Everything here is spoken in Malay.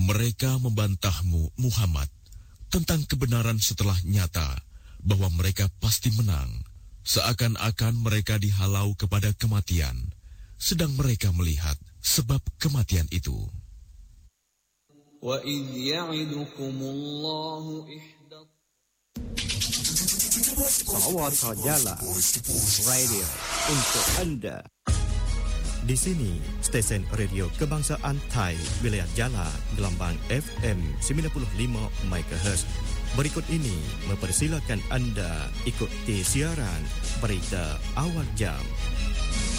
Mereka membantahmu, Muhammad, tentang kebenaran setelah nyata bahwa mereka pasti menang, seakan-akan mereka dihalau kepada kematian, sedang mereka melihat sebab kematian itu. وَإِذْ يَعِدُكُمُ اللَّهُ Salawat Sajalah Radio untuk Anda. Di sini, stesen radio kebangsaan Thai, wilayah Jala, gelombang FM 95 MHz. Berikut ini mempersilakan anda ikuti siaran berita awal jam.